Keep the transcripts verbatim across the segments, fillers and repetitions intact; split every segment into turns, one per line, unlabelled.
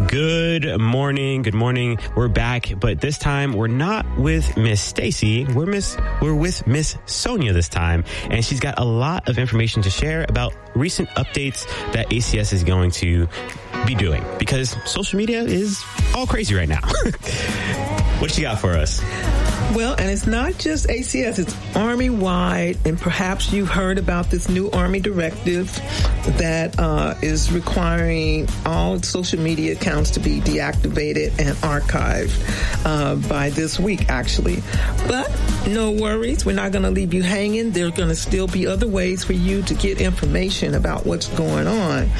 Good morning. Good morning. We're back, but this time we're not with Miss Stacy. We're Miss we're with Miss Sonia this time, and she's got a lot of information to share about recent updates that A C S is going to be doing, because social media is all crazy right now. What you got for us?
Well, and it's not just A C S, it's Army-wide, and perhaps you've heard about this new Army directive that uh, is requiring all social media accounts to be deactivated and archived uh, by this week, actually. But no worries, we're not going to leave you hanging. There are going to still be other ways for you to get information about what's going on.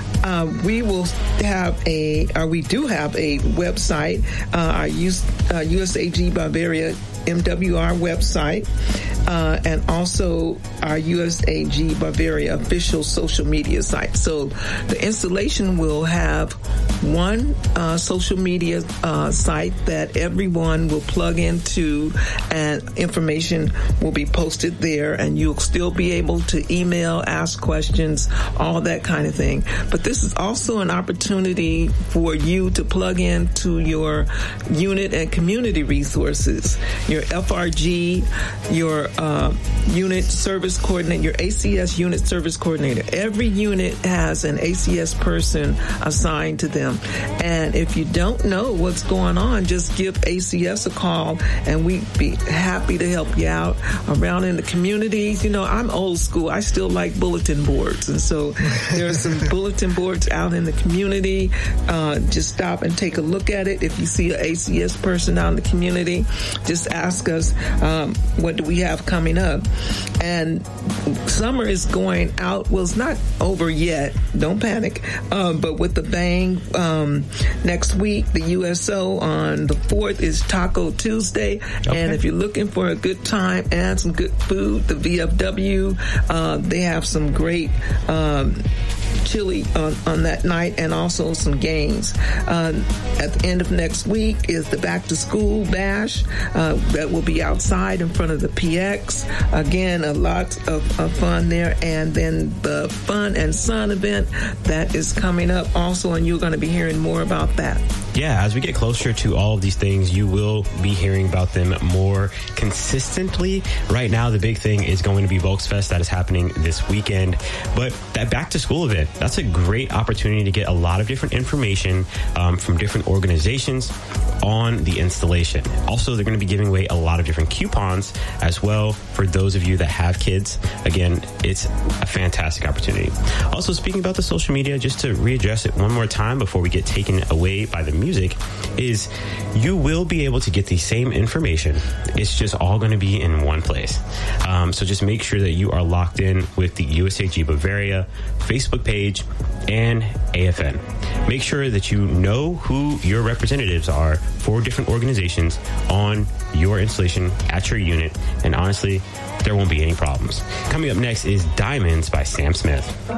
Uh, we will have a, or we do have a website, uh, our U S A G Bavaria M W R website, uh, and also our U S A G Bavaria official social media site. So the installation will have one uh, social media uh, site that everyone will plug into, and information will be posted there, and you'll still be able to email, ask questions, all that kind of thing. But this is also an opportunity for you to plug into your unit and community resources, your F R G, your uh, unit service coordinator, your A C S unit service coordinator. Every unit has an A C S person assigned to them. And if you don't know what's going on, just give A C S a call, and we'd be happy to help you out around in the communities. You know, I'm old school. I still like bulletin boards. And so there are some bulletin boards out in the community. Uh, just stop and take a look at it. If you see an A C S person out in the community, just ask us, um, what do we have coming up? And summer is going out. Well, it's not over yet. Don't panic. Um, but with the bang, um, next week, the U S O on the fourth is Taco Tuesday. Okay. And if you're looking for a good time and some good food, the V F W, uh, they have some great, um, chili on, on that night, and also some games. Uh, at the end of next week is the back to school bash uh, that will be outside in front of the P X. Again, a lot of, of fun there. And then the Fun and Sun event that is coming up also, and you're going to be hearing more about that.
Yeah, as we get closer to all of these things, you will be hearing about them more consistently. Right now, the big thing is going to be Volksfest that is happening this weekend. But that back to school event, that's a great opportunity to get a lot of different information um, from different organizations on the installation. Also, they're going to be giving away a lot of different coupons as well for those of you that have kids. Again, it's a fantastic opportunity. Also, speaking about the social media, just to readdress it one more time before we get taken away by the music, is you will be able to get the same information. It's just all going to be in one place. Um, so just make sure that you are locked in with the U S A G Bavaria Facebook page and A F N. Make sure that you know who your representatives are for different organizations on your installation at your unit, and honestly, there won't be any problems. Coming up next is Diamonds by Sam Smith.